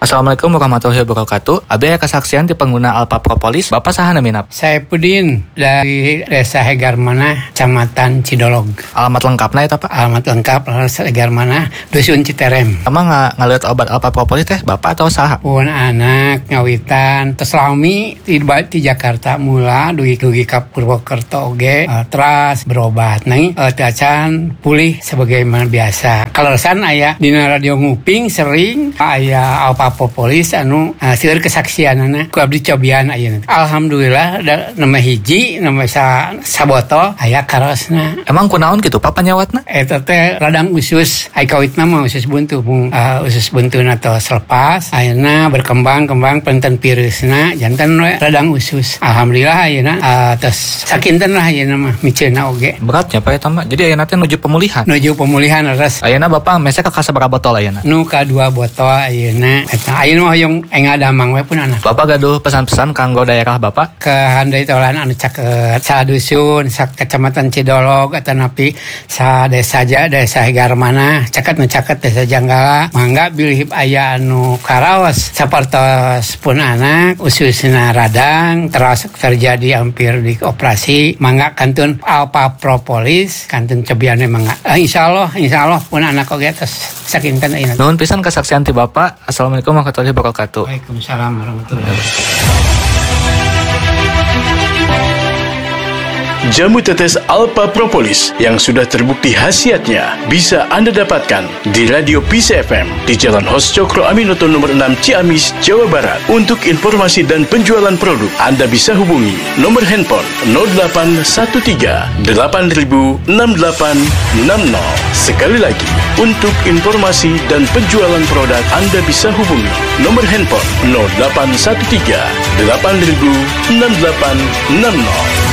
Assalamualaikum warahmatullahi wabarakatuh. Abi kesaksian di pengguna Alpha Propolis, Bapak saha naminap? Saya Pudin dari Desa Hegarmana, Kecamatan Cidolog. Alamat lengkapna eta, Pak? Alamat lengkap Desa Hegarmana, Dusun Citerem. Emang ngeliat obat Alpha Propolis teh Bapak atau saha? Pun anak ngawitan terselami di Jakarta mula dugi ka Purwokerto oge teras berobat. Nang tacan pulih sebagaimana biasa. Kaleresan aya dina radio nguping sering aya Alpha Propolis anu seueur kesaksianana ku abdi cobian ayeuna. Alhamdulillah nama hiji nama sabotol aya karosna. Emang kunaon gitu Pak panyawatna? Eta teh radang usus ai kawitna mah usus buntu usus buntuna tos lepas ayeuna berkembang penten virusna janten we radang usus. Alhamdulillah ayeuna tos sakinten lah ayeuna mah miceuna oge. Beratnya Pak eta mah. Jadi ayeuna teh nuju pemulihan. Nuju pemulihan leres. Ayeuna Bapak mese ka sabaraha botol ayeuna? Nu ka 2 botol ayeuna. Ayeuna mah hoyong engadamang we pun anak. Bapak gaduh pesan-pesan kanggo daerah Bapak? Ke handai tolan anu caket sa dusun, sa kecamatan Cidolog atau napi sa desa Hegarmana, caket desa Janggala, mangga bilih aya anu karaos sapertos pun anak ususna radang terus terjadi hampir di operasi, mangga kantun Alpha Propolis, kantun cobiane mangga. Insyaallah pun anak oge tos sakinten ayeuna. Nuhun pisan kesaksian ti Bapak. Assalamualaikum warahmatullahi wabarakatuh. Waalaikumsalam warahmatullahi wabarakatuh. Jamu tetes Alpha Propolis yang sudah terbukti khasiatnya bisa Anda dapatkan di Radio Peace FM di Jalan Hos Cokro Aminoto nomor 6 Ciamis, Jawa Barat. Untuk informasi dan penjualan produk, Anda bisa hubungi nomor handphone 0813 8000 6860. Sekali lagi, untuk informasi dan penjualan produk, Anda bisa hubungi nomor handphone 0813 8000 6860.